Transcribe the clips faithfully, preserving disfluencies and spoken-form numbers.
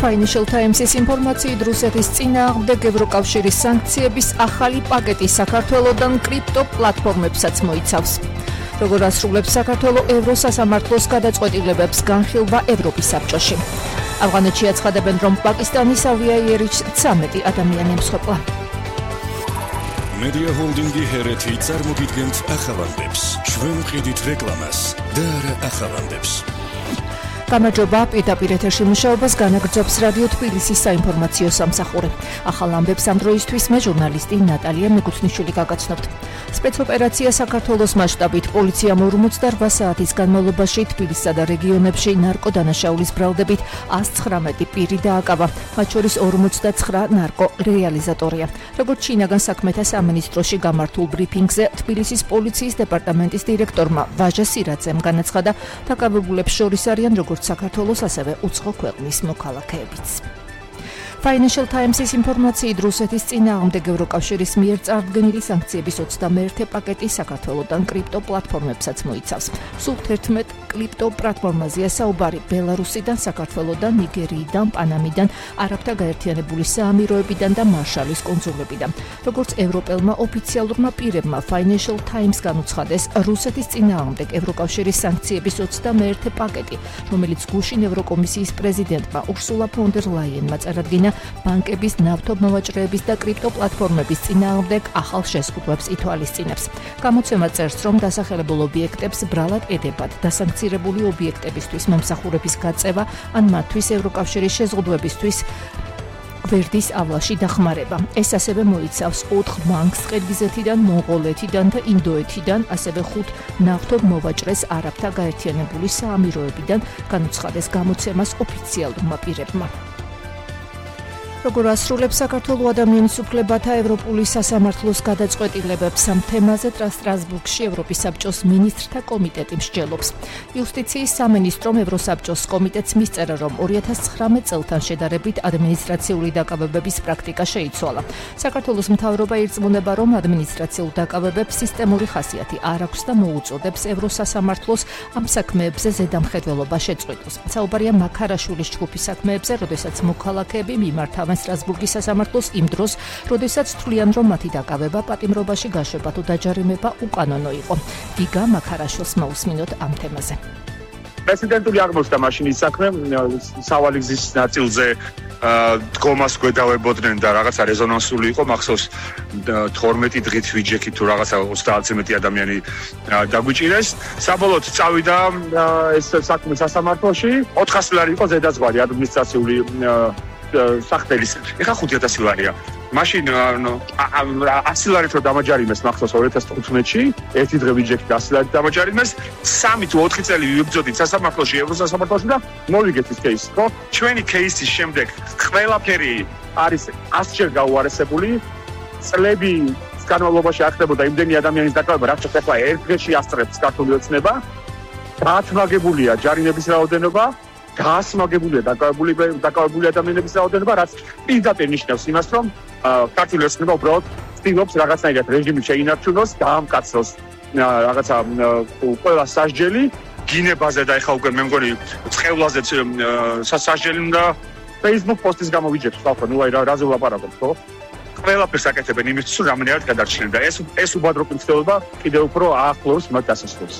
Financial Times-ის ინფორმაციით რუსეთის წინააღმდეგ ევროკავშირის სანქციების ახალი პაკეტი საქართველოდან კრიპტო პლატფორმებსაც მოიცავს. Როგორ ასრულებს საქართველო ევროსასამართლოს გადაწყვეტილებებს განხილვა ევროპის საბჭოში. ავღანეთში აცხადებენ, რომ პაკისტანის ავიაიერით ცამეტი ადამიანი ემსხვერპლა. Media Holding-ი ჰერეთი წარმოგიდგენთ ახალანდებს. ჩვენ ვყიდით რეკლამას და არა ახალანდებს. გამარჯობა, პირდაპირ ეთერში მუშაობას განაგრძობს რადიო თბილისის საინფორმაციო სამსახური. ახალ ამბებს ამ დროისთვის მე ჟურნალისტი ნატალია მეკუთვნიშვილი გაგაცნობთ. სპეცოპერაცია საქართველოს მასშტაბით პოლიციამ ორმოცდაოთხ საათის განმავლობაში თბილისსა და რეგიონებში ნარკოდანაშაულის ბრალდებით ას ცხრამეტი პირი დააკავა, მათ შორის ორმოცდაცხრა ნარკო რეალიზატორია. როგორც შინაგან საქმეთა სამინისტროში გამართულ ბრიფინგზე თბილისის პოლიციის დეპარტამენტის დირექტორმა ვაჟა სირაძემ განაცხადა, დაკავებულებს შორის არიან როგორც საქართველოს, ასევე უცხო ქვეყნის მოქალაქეებიც. Financial Times-ის ინფორმაციით რუსეთის წინააღმდეგ ევროკავშირის მიერ წარდგენილი სანქციების ოცდამეერთე პაკეტი საქართველოდან კრიპტო პლატფორმებსაც მოიცავს. სულ თერთმეტ კრიპტო პლატფორმაზეა საუბარი ბელარუსიდან, საქართველოდან, ნიგერიიდან, პანამიდან, არაბთა გაერთიანებული საამიროებიდან და მარშალის კუნძულებიდან. როგორც ევროპელმა ოფიციალურმა პირებმა Financial Times განუცხადეს, რუსეთის წინააღმდეგ ევროკავშირის სანქციების ოცდამეერთე პაკეტი, რომელიც გუშინ ევროკომისიის პრეზიდენტმა ურსულა ფონ დერ ლაიენმა წარადგინა, ბანკების, ნავთობმოვაჭრეების და კრიპტო პლატფორმების წინააღმდეგ ახალ შეზღუდვებს ითვალისწინებს. გამოცემა წერს, რომ დასახელებულ ობიექტებს ბრალად ედებათ დასანქცირებული ობიექტებისთვის მომსახურების გაწევა ან მათთვის ევროკავშირის შეზღუდვებისთვის გვერდის ავლაში დახმარება. ეს ასევე მოიცავს ოთხ ბანკს ყირგიზეთიდან, მონღოლეთიდან და ინდოეთიდან, ასევე ხუთ ნავთობმოვაჭრეს არაბთა გაერთიანებული საამიროებიდან, განუცხადეს გამოცემას ოფიციალურმა პირებმა. როგორ ასრულებს საქართველოს ადამიანის უფლებათა ევროპული სასამართლოს გადაწყვეტილებებს ამ თემაზე სტრასბურგში ევროპის საბჭოს მინისტრთა კომიტეტი მსჯელობს. იუსტიციის სამინისტრომ ევროსაბჭოს კომიტეტს მისწერა, რომ ორი ათას ცხრამეტ წელთან შედარებით ადმინისტრაციული დაკავებების პრაქტიკა შეიცვალა. საქართველოს მთავრობა ირწმუნება, რომ ადმინისტრაციულ დაკავებებს სისტემური ხასიათი არ აქვს და მოუწოდებს ევროსასამართლოს ამ საქმეებზე ზედამხედველობა შეწყვეტოს. საუბარია მაქარაშვილის ჯგუფის საქმეებზე, როდესაც მოქალაქეები მიმართავენ სტრასბურგის სასამართლოს იმ დროს, როდესაც თვლიან, რომ მათი დაკავება, პატიმრობაში გაშვება თუ დაჯარიმება უკანონო იყო. გიგა მაქარაშვილს მოусმინოთ ამ თემაზე. პრეზიდენტული აღმოჩნდა მაშინ ის საქმე, სავალი გზის ნაწილზე დგომას გვედავებოდნენ და რაღაცა რეზონანსული იყო, მახსოვს თორმეტი დღით ვიჯექით თუ რაღაცა ოცდაათზე მეტი ადამიანი დაგვიჭირეს. საბოლოოდ წავიდა ეს საქმე სასამართლოში, ოთხასი ლარი იყო ზედაზღვარი ადმინისტრაციული სახტელის. ეხა ხუთი ათასი ლარია. მაშინ ასი ლარით რომ დამაჯარიმეს მახსოვს ორი ათას თხუთმეტში, ერთი დღე ვიჯექით ასი ლარით დამაჯარიმეს, სამი თუ ოთხი წელი ვიბრძოდით სასამართლოში, ევროსასამართლოში და მოვიგეთ ის кейსი, ხო? ჩვენი кейსის შემდეგ ყველაფერი არის ასჯერ გაუარესებული, წლები განმავლობაში არ ხდებოდა იმდენი ადამიანის დაკავება, რაც ახლა ერთ დღეში ასწრებს ქართული ოცნება, გაათმაგებულია ჯარიმების რაოდენობა, გაასმაგებულია დაკავებული დაკავებული ადამიანების რაოდენობა, რაც პირდაპირ ნიშნავს იმას, რომ ქართული ოცნება უბრალოდ ცდილობს რაღაცნაირად რეჟიმი შეინარჩუნოს, დაამკაცოს რაღაცა ყველა სასჯელი გინებაზე და ეხლა უკვე მე მგონი ცხევლაზე სასჯელი უნდა Facebook პოსტის გამოვიჯექს, ხო, ნუ აი რაზე ვლაპარაკობ, ხო? ყველაფერს აკეთებენ იმისთვის, რომ რამენერად გადარჩნენ და ეს ეს უბრალოდ მცდელობა კიდევ უფრო აახლოვს მათ დასასრულს.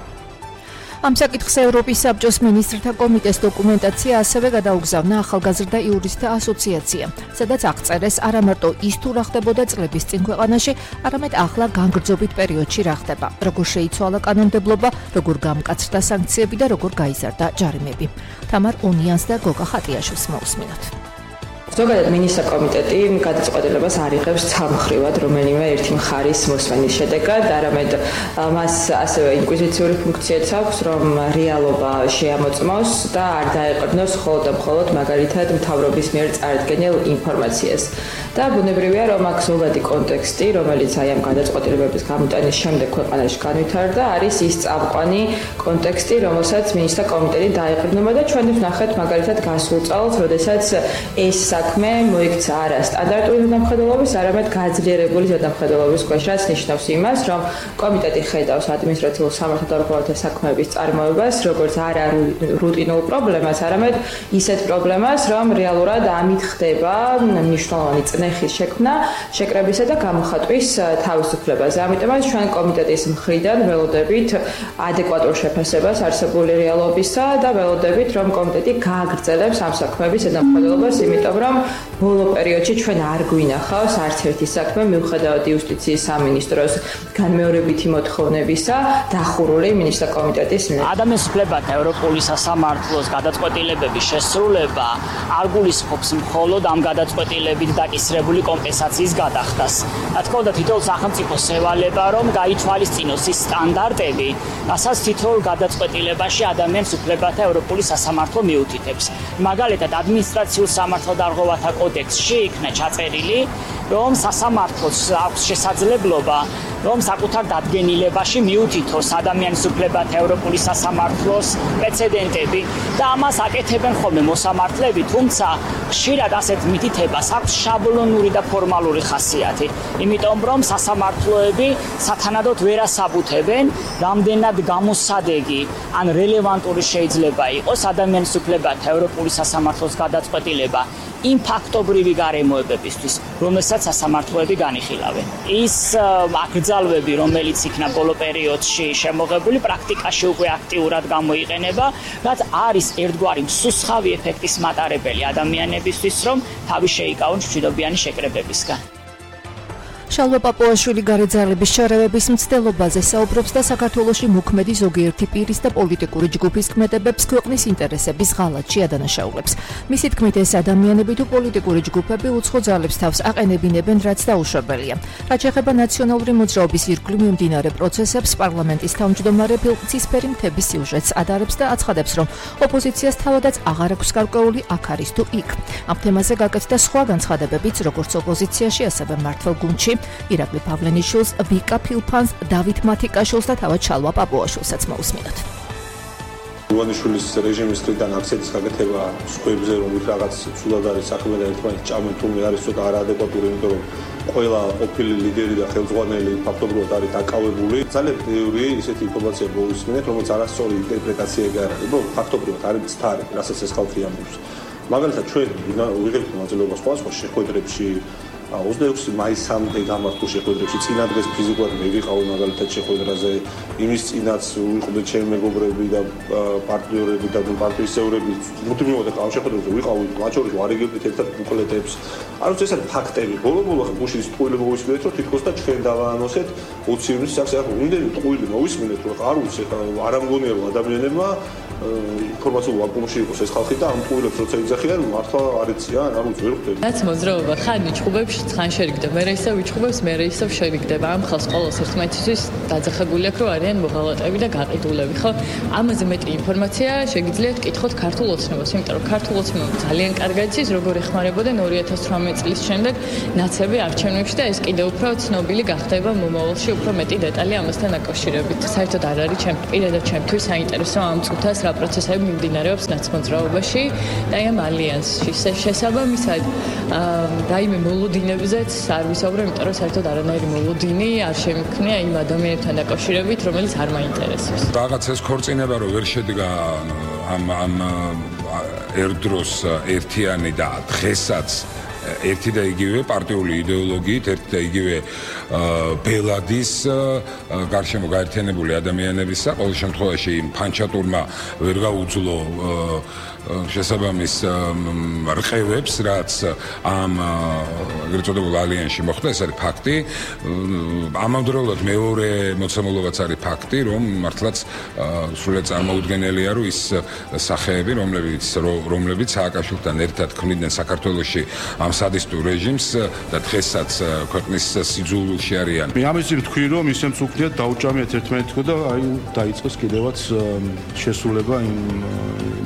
ამ საკითხს ევროპის საბჭოს მინისტრთა კომიტეტის დოკუმენტაცია ასევე გადაუგზავნა ახალგაზრდა იურისტთა ასოციაცია, სადაც აღწერეს არა მარტო ის თუ რა ხდებოდა წლების წინ ქვეყანაში, არამედ ახლა განგრძობით პერიოდში რა ხდება, როგორ შეიცვალა კანონმდებლობა, როგორ გამკაცრდა სანქციები და როგორ გაიზარდა ჯარიმები. თამარ ონიანს და გოგა ხატიაშვილს მოусმინოთ. ზოგადად მინისტრთა კომიტეტი გადაწყვეტილებას არ იღებს ცალმხრივად რომელიმე ერთი მხარის მოსმენის შედეგად, არამედ მას ასევე ინკვიზიციური ფუნქციაც აქვს, რომ რეალობა შეამოწმოს და არ დაეყრდნოს მხოლოდ და მხოლოდ მაგალითად მთავრობის მიერ წარდგენილ ინფორმაციას. და ბუნებრივია რომ აქ ზოგადი კონტექსტი, რომელიც აი ამ გადაწყვეტილებების გამოტანის შემდეგ ქვეყანაში განვითარდა, არის ის წამყვანი კონტექსტი, რომელსაც მინისტრთა კომიტეტი დაეყრდნობა და ჩვენ ვნახეთ მაგალითად გასულ წელს, როდესაც ეს საქმე მოიქცა არა სტანდარტული ზედამხედველობის, არამედ გაძლიერებული ზედამხედველობის ქვეშ, რაც ნიშნავს იმას, რომ კომიტეტი ხედავს ადმინისტრაციულ სამართალდამხმარებელთა საქმეების წარმოებას, როგორც არა რუტინულ პრობლემას, არამედ ისეთ პრობლემას, რომ რეალურად ამით ხდება მნიშვნელოვანი წნეხის შექმნა, შეკრებისა და გამოხატვის თავისუფლებაზე. ამიტომაც ჩვენ კომიტეტის მხრიდან ველოდებით ადეკვატურ შეფასებას არსებული რეალობისა და ველოდებით, რომ კომიტეტი გააგრძელებს ამ საქმეების ზედამხედველობას, იმიტომ რომ ბოლო პერიოდში ჩვენ არ გვინახავს არც ერთი საქმე, მიუხედავად იუსტიციის სამინისტროს განმეორებითი მოთხოვნებისა, დახურული მინისტრთა კომიტეტის მიერ. ადამიანის უფლებათა ევროპული სასამართლოს გადაწყვეტილებების შესრულება არ გულისხმობს მხოლოდ ამ გადაწყვეტილებით დაკისრებული კომპენსაციის გადახდას. რა თქმა უნდა, თითოეულ სახელმწიფოს ევალება, რომ გაითვალისწინოს ის სტანდარტები, რასაც თითოეულ გადაწყვეტილებაში ადამიანის უფლებათა ევროპული სასამართლო მიუთითებს. მაგალითად, ადმინისტრაციულ სამართალდამღვრელთა კოდექსში იქნა ჩაწერილი, რომ სასამართლოს აქვს შესაძლებლობა, რომ საკუთარ დადგენილებაში მიუთითოს ადამიანის უფლებათა ევროპული სასამართლოს პრეცედენტები და ამას აკეთებენ ხოლმე მოსამართლეები, თუმცა ხშირად ასეთ მითითებას აქვს შაბლონური და ფორმალური ხასიათი, იმიტომ რომ სასამართლოები სათანადოდ ვერ ასაბუთებენ, რამდენად გამოსადეგი ან რელევანტური შეიძლება იყოს ადამიანის უფლებათა ევროპული სასამართლოს გადაწყვეტილება იმ ფაქტობრივი გარემოებებისთვის, რომელსაც სასამართლოები განიხილავენ. ის აკრძალვები, რომელიც იქნა ბოლო პერიოდში შემოღებული, პრაქტიკაში უკვე აქტიურად გამოიყენება, რაც არის ერთგვარი მსუსხავი ეფექტის მატარებელი ადამიანებისთვის, რომ თავი შეიკავონ მშვიდობიანი შეკრებებისგან. შალვა პაპუაშვილი გარეძალების შერევების მცდელობაზე საუბრობს და საქართველოში მოქმედი ზოგიერთი პირის და პოლიტიკური ჯგუფის ქმედებებს ქვეყნის ინტერესების ღალატში ადანაშაულებს. მისი თქმით, ეს ადამიანები თუ პოლიტიკური ჯგუფები უცხო ძალებს თავს აყენებინებენ, რაც დაუშვებელია. რაც ეხება ნაციონალური მოძრაობის ირგვლივ მიმდინარე პროცესებს, პარლამენტის თავმჯდომარე ფილმცისფერი მთების სიუჟეტს ადარებს და აცხადებს, რომ ოპოზიციას თავადაც აღარ აქვს გარკვეული აქ არის თუ იქ. ამ თემაზე გაკეთდა სხვა განცხადებებიც, როგორც ოპოზიციაში, ასევე მმართველ გუნდში. ირაკლი პავლენიშვილს, ვიკა ფილფანს, დავით მათიკაშვილს და თავად შალვა პაპუაშვილსაც მოусმინოთ. ივანიშვილის რეჟიმის მხრიდან აქცენტის გაკეთება სხვებზე, რომ იქ რაღაც სულად არის საქმე და ერთმანეთს ჭამენ, თუმცა არის ცოტა არაადეკვატური, იმიტომ რომ ყველა ყოფილი ლიდერი და ხელმძღვანელი ფაქტობრივად არის დაკავებული. ძალიან ბევრი ისეთი ინფორმაცია მოვისმინეთ, რომელიც არასწორი ინტერპრეტაცია გაერაღება, ფაქტობრივად არის მცდარი, რასაც ეს ხალხი ამბობს. მაგალითად, ჩვენ ვიღებთ მონაწილეობა სხვა სხვა შეხვედრებში, ოცდაექვსი მაისამდე გამართულ შეხვედრებში, წინა დღეს ფიზიკურად მე ვიყავი მაგალითად შეხვედრაზე, იმის წინაც ვიყვნენ ჩემი მეგობრები და პარტნიორები და პარტიის წევრები, მუდმივად ამ შეხვედრებზე ვიყავი, მათ შორის ვარიგებდით ერთად ბუკლეტებს. არ ვიცი, ეს არის ფაქტები. ბოლო-ბოლო გუშინ ტყუილი მოვისმინეთ, რომ თითქოს და ჩვენ დავაანონსეთ ოცი ივნისს აქ იმდენი ტყუილი მოვისმინეთ, რომ არ ვიცი, არ ამგონია რომ ადამიანებმა ინფორმაციულ ვაკუუმში იყოს ეს ხალხი და ამ ტყუილებს როცა იძახიან, მართლა არ იციან, არ ვიცი, ვერ ხვდები. რაც მოძრაობა ხან იჭუბებს, ხან შერიგდება, მე ისევ იჭუბებს, მე ისევ შერიგდება. ამ ხალხს ყოველს ერთმანეთისთვის დაძახებული აქვს, რომ არიან მოღალატეები და გაყიდულები, ხო? ამაზე მეტი ინფორმაცია შეგიძლიათ კითხოთ ქართულ ოცნებას, იმიტომ რომ ქართულ ოცნება ძალიან კარგად იცის, როგორ ეხმარებოდნენ ორი ათას ცხრამეტ წლის შემდეგ ნაცები არჩევნებში და ეს კიდევ უფრო ცნობილი გახდება მომავალში, უფრო მეტი დეტალი ამასთან დაკავშირებით. საერთოდ არ არის ჩემ პირადად ჩემთვის საინტერესო ამ წუთას რა პროცესები მიმდინარეობს ნაცმოძრაობაში და ამ ალიანსში. შესაბამისად, რაიმე მოლოდინებზეც არ ვისაუბრე, იმიტომ რომ საერთოდ არანაირი მოლოდინი არ შემიქმნია იმ ადამიანებთან დაკავშირებით, რომელიც არ მაინტერესებს. რაღაც ეს ქორწინება რომ ვერ შედგა ამ ამ ერთდროს ერთიანი და დღესაც ერთი და იგივე პარტიული იდეოლოგიით, ერთი და იგივე ბელადის გარშემო გაერთიანებული ადამიანებისა, ყოველ შემთხვევაში იმ ფანჩატურმა ვერ გაუძლო შესაბამის რყევებს, რაც ამ ეგრეთ წოდებულ ალიანსში მოხდა, ეს არის ფაქტი. ამავდროულად მეორე მოცემულობაც არის ფაქტი, რომ მართლაც სრულიად წარმოუდგენელია, რომ ის სახეები, რომლებიც რომლებიც სააკაშვილთან ერთად ქმნიდნენ საქართველოში ამ სადისტურ რეჟიმს და დღესაც ქვეყნის სიძულვილში არიან. მე ამის წინ ვთქვი, რომ ისემ უქმნიათ დაუჭამიათ ერთმანეთს და აი დაიწყოს კიდევაც შესრულება იმ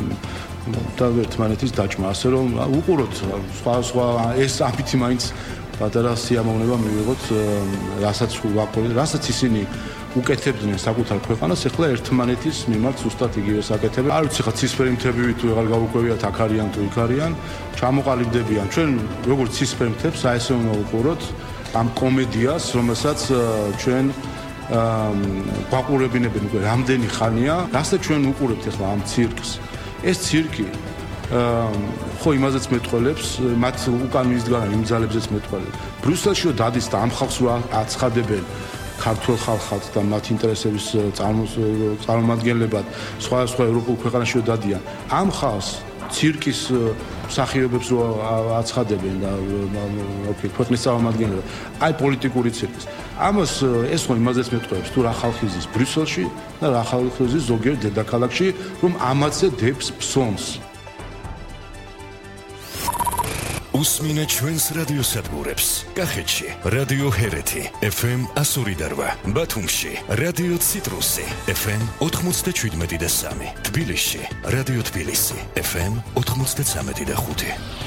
და ერთმანეთის დაჭმა, ასე რომ უყუროთ სხვა სხვა ეს ამით მაინც პატარა სიამოვნება მივიღოთ, რასაც ვაყოლით, რასაც ისინი უკეთებდნენ საკუთარ ქვეყანას, ახლა ერთმანეთის მიმართ ზუსტად იგივე საკეთებენ. არ ვიცი, ხა ცისფერი მთები თუ აღარ გავუკვევიათ, აქ არიან თუ იქ არიან, ჩამოყალიბდებიან. ჩვენ როგორც ცისფერი მთებს აესე უნდა ვუყუროთ ამ კომედიას, რომელსაც ჩვენ გვაყურებინებენ უკვე რამდენი ხანია, რასაც ჩვენ ვუყურებთ ახლა ამ ცირკს. ეს ცირკი ხო იმაზეც მეტყველებს, მათ უკან მისდგან იმ ძალებზეც მეტყველებს. ბრიუსელში დადის და ამ ხალხს აცხადებენ ქართულ ხალხად და მათ ინტერესების წარმომადგენლებად სხვა სხვა ევროპულ ქვეყანაში დადიან. ამ ხალხს ცირკის მსახიობებს აცხადებენ და ქვეყნის წარმომადგენლებად. აი პოლიტიკური ცირკის. ამას ეს ხო იმაზეც მეტყველებს, თუ რა ხალხი ზის ბრიუსელში და რა ხალხი ზის ზოგიერთ დედაქალაქში, რომ ამაზე დებს ფსონს. უსმინე ჩვენს რადიო სადგურებს. კახეთში რადიო ჰერეთი ეფ ემ ასორი და რვა, ბათუმში რადიო ციტრუსი ეფ ემ ოთხმოცდაშვიდმეტი და სამი, თბილისში რადიო თბილისი ეფ ემ ოთხმოცდაცამეტი და ხუთი.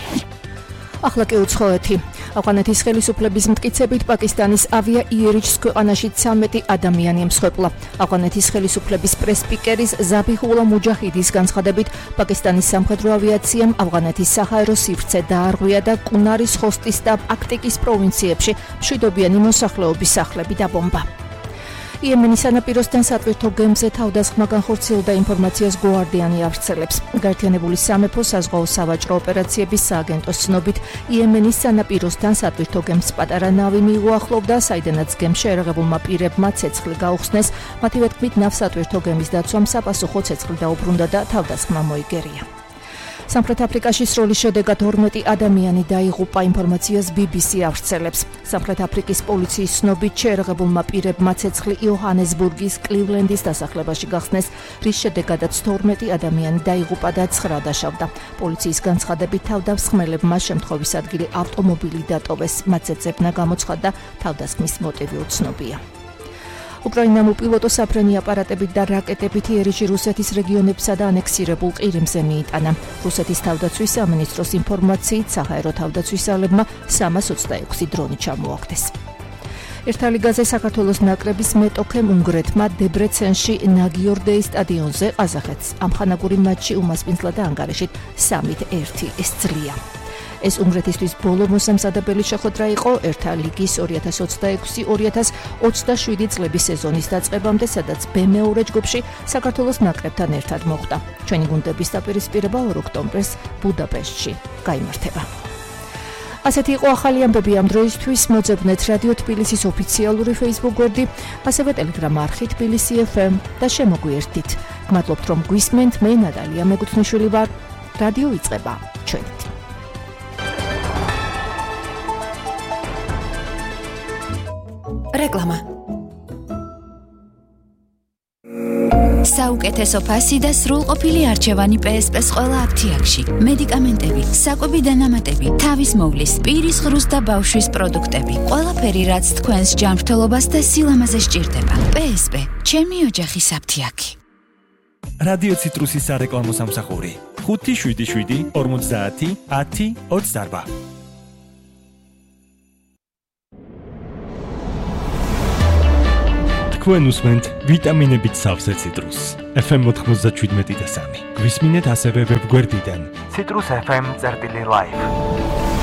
ახლა კი უცხოეთი. ავღანეთის ხელისუფლების მტკიცებით პაკისტანის ავია იერიჩს ქვეყანაში ცამეტი ადამიანი ემსხვერპლა. ავღანეთის ხელისუფლების პრეს-სპიკერის ზაბიჰულა მუჯაჰიდის განცხადებით, პაკისტანის სამხედრო ავიაციამ ავღანეთის საჰაერო სივრცე დაარღვია და კუნარის ხოსტის და აქტიკის პროვინციებში მშვიდობიანი მოსახლეობის სახლები დაბომბა. იემენის სანაპიროსთან სატვირთო გემზე თავდასხმა განხორციელდა ინფორმაციას გუარდიანი ავრცელებს. გაერთიანებული სამეფო საზღვაო სავაჭრო ოპერაციების სააგენტოს ცნობით, იემენის სანაპიროსთან სატვირთო გემს პატარა ნავი მიუახლოვდა, საიდანაც გემში ერაღებულმა პირებმა ცეცხლი გაუხსნეს. მათივე თქმით, ნავსატვირთო გემის დაცვამ საპასუხო ცეცხლი დაუბრუნდა და თავდასხმა მოიგერია. სამხრეთ აფრიკაში სროლის შედეგად ორმეტი ადამიანი დაიღუპა, ინფორმაციას ბი ბი სი ავრცელებს. სამხრეთ აფრიკის პოლიციის ცნობით, შეერაღებულმა პირებმა ცეცხლი იოჰანესბურგის კლივლენდის დასახლებაში გახსნეს, რის შედეგადაც თორმეტი ადამიანი დაიღუპა და ცხრა დაშავდა. პოლიციის განცხადებით, თავდამსხმელებმა შემთხვევის ადგილი ავტომობილი დატოვეს, მათზე ძებნა გამოცხადდა, თავდასხმის მოტივი უცნობია. უკრაინამ უპილოტო საფრენი აპარატებით და რაკეტებით იერიჩი რუსეთის რეგიონებსა და ანექსირებულ ყირიმზე მიიტანა. რუსეთის თავდაცვის სამინისტროს ინფორმაციით, საჰაერო თავდაცვის ძალებმა სამას ოცდაექვსი დრონი ჩამოაგდეს. ერთა ლიგაზე საქართველოს ნაკრების მეტოქემ უნგრეთმა დებრეცენში ნაგიორდეის სტადიონზე ყაზახეთს ამხანაგური მატჩი უმასპინძლა და ანგარიშით სამით ერთი ესწრია. ეს უნგრეთისთვის ბოლო მოსამზადებელი შეხვედრა იყო ერთა ლიგის ორი ათას ოცდაექვსი ორი ათას ოცდაშვიდი წლების სეზონის დაწყებამდე, სადაც ბ მეორე ჯგუფში საქართველოს ნაკრებთან ერთად მოხვდა. ჩვენი გუნდების დაპირისპირება ორ ოქტომბერს ბუდაპეშტში გაიმართება. ასეთი იყო ახალი ამბები ამ დროისთვის. მოძებნეთ რადიო თბილისის ოფიციალური Facebook გვერდი, ასევე Telegram არხი თბილისი ეფ ემ და შემოგვიერთდით. გმადლობთ რომ გვისმენთ, მე ნატალია მეგუთნიშვილი ვარ. რადიო იწყება ჩვენით. რეკლამა. საუკეთესო ფასი და სრულყოფილი არჩევანი პე ეს პეს ყველა აფთიაქში. მედიკამენტები, საკვები დანამატები, თავის მოვლის, პირის ღრუს და ბავშვის პროდუქტები. ყველაფერი, რაც თქვენს ჯანმრთელობას და სილამაზე სჭირდება. პე ეს პე, ჩემი ოჯახის აფთიაქი. რადიო ციტრუსის სარეკლამო სამსახური. ხუთი შვიდი შვიდი ორმოცდაათი ათი ოცდაარბა. თქვენ უსმენთ ვიტამინებით სავსე ციტრუსს. ეფ ემ ოთხმოცდაშვიდმეტი და სამი. გვისმინეთ ასევე ვებგვერდიდან citrus f m წერტილი live.